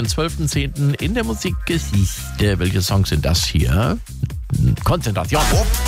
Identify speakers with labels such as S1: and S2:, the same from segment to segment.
S1: den 12.10. in der Musikgeschichte. Welche Songs sind das hier? Konzentration.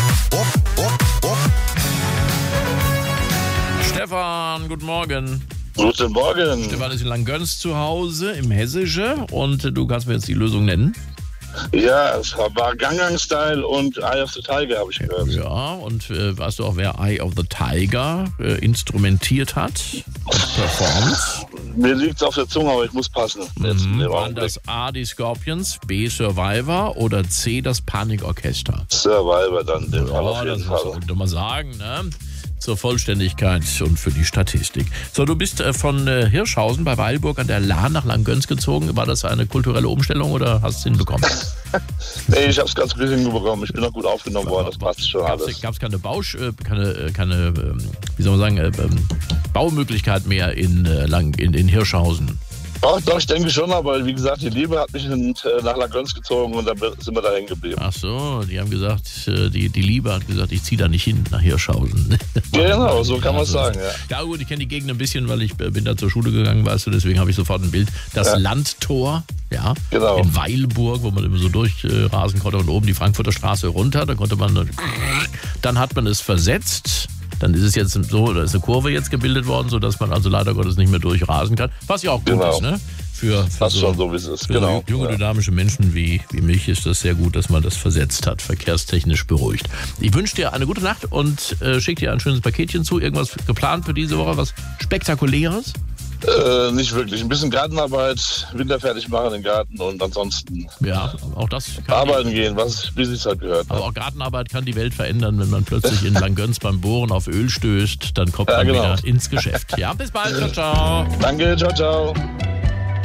S1: Stefan, guten Morgen.
S2: Guten Morgen.
S1: Stefan ist in Langgöns zu Hause im Hessische und du kannst mir jetzt die Lösung nennen.
S2: Ja, es war Gangnam Style und Eye of the Tiger, habe ich gehört.
S1: Ja, und weißt du auch, wer Eye of the Tiger instrumentiert hat und performt?
S2: Mir liegt es auf der Zunge, aber ich muss passen.
S1: Waren das A, die Scorpions, B, Survivor oder C, das Panikorchester?
S2: Survivor dann, den Fall auf
S1: Ja,
S2: jeden
S1: das
S2: Fall.
S1: muss man mal sagen, ne? Zur Vollständigkeit und für die Statistik. So, du bist von Hirschhausen bei Weilburg an der Lahn nach Langgöns gezogen. War das eine kulturelle Umstellung oder hast du es hinbekommen?
S2: Nee, ich habe es ganz gut hinbekommen. Ich bin noch gut aufgenommen worden, das passt schon alles.
S1: Gab es keine wie soll man sagen, Baumöglichkeit mehr in Hirschhausen?
S2: Doch, ich denke schon, aber wie gesagt, die Liebe hat mich nach Langgöns gezogen und dann sind wir da hängen geblieben.
S1: Ach so, die haben gesagt, die Liebe hat gesagt, ich ziehe da nicht hin nach Hirschhausen.
S2: Genau, so kann man es sagen, ja.
S1: Ja gut, ich kenne die Gegend ein bisschen, weil ich bin da zur Schule gegangen, weißt du, deswegen habe ich sofort ein Bild. Das Landtor, ja,
S2: Genau.
S1: in Weilburg, wo man immer so durchrasen konnte und oben die Frankfurter Straße runter, da konnte man, dann hat man es versetzt. Dann ist es jetzt so, da ist eine Kurve jetzt gebildet worden, sodass man also leider Gottes nicht mehr durchrasen kann. Was ja auch gut ist, ne? Für
S2: schon so, wie es ist.
S1: Für
S2: Genau.
S1: junge, dynamische Menschen wie mich ist das sehr gut, dass man das versetzt hat, verkehrstechnisch beruhigt. Ich wünsche dir eine gute Nacht und schicke dir ein schönes Paketchen zu. Irgendwas geplant für diese Woche, was Spektakuläres?
S2: Nicht wirklich. Ein bisschen Gartenarbeit, Winter fertig machen den Garten und ansonsten
S1: Ja, auch das kann
S2: arbeiten gehen, wie es halt gehört.
S1: aber auch Gartenarbeit kann die Welt verändern, wenn man plötzlich in Langgöns beim Bohren auf Öl stößt, dann kommt man wieder ins Geschäft. Ja, bis bald, ciao, ciao.
S2: Danke, ciao, ciao.